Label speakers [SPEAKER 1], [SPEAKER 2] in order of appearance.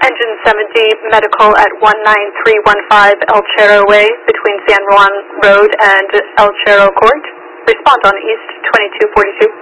[SPEAKER 1] Engine 70 medical at 19315 El Cerro Way between San Juan Road and El Cerro Court. Respond on East 2242.